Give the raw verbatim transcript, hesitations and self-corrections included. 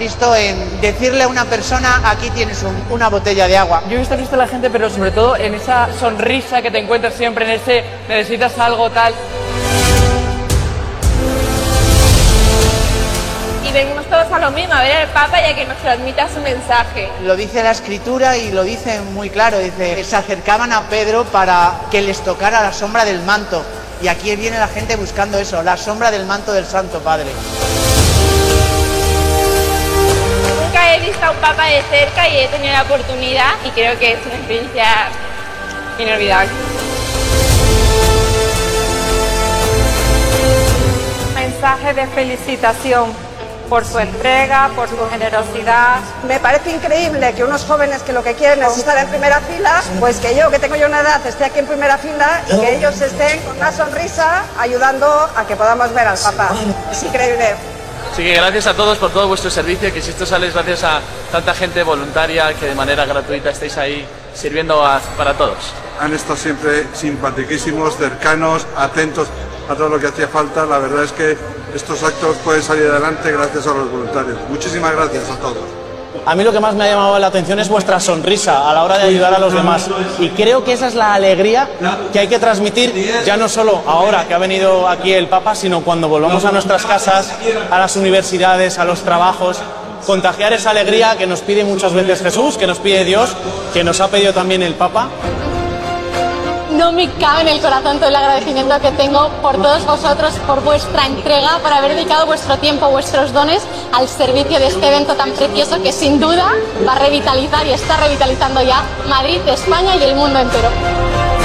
consistió en decirle a una persona: aquí tienes un, una botella de agua. Yo he visto a la gente, pero sobre todo en esa sonrisa que te encuentras siempre, en ese necesitas algo tal. Y venimos todos a lo mismo, a ver al Papa y a que nos transmita su mensaje. Lo dice la Escritura y lo dice muy claro, dice, se acercaban a Pedro para que les tocara la sombra del manto. Y aquí viene la gente buscando eso, la sombra del manto del Santo Padre. Nunca he visto a un Papa de cerca y he tenido la oportunidad y creo que es una experiencia inolvidable. Mensaje de felicitación por su entrega, por su generosidad. Me parece increíble que unos jóvenes que lo que quieren es estar en primera fila, pues que yo, que tengo yo una edad, esté aquí en primera fila y que ellos estén con una sonrisa ayudando a que podamos ver al Papa. Es increíble. Así que gracias a todos por todo vuestro servicio, que si esto sale es gracias a tanta gente voluntaria que de manera gratuita estáis ahí sirviendo a, para todos. Han estado siempre simpaticísimos, cercanos, atentos a todo lo que hacía falta. La verdad es que estos actos pueden salir adelante gracias a los voluntarios. Muchísimas gracias a todos. A mí lo que más me ha llamado la atención es vuestra sonrisa a la hora de ayudar a los demás. Y creo que esa es la alegría que hay que transmitir, ya no solo ahora que ha venido aquí el Papa, sino cuando volvamos a nuestras casas, a las universidades, a los trabajos. Contagiar esa alegría que nos pide muchas veces Jesús, que nos pide Dios, que nos ha pedido también el Papa. No me cabe en el corazón todo el agradecimiento que tengo por todos vosotros, por vuestra entrega, por haber dedicado vuestro tiempo, vuestros dones al servicio de este evento tan precioso que sin duda va a revitalizar y está revitalizando ya Madrid, España y el mundo entero.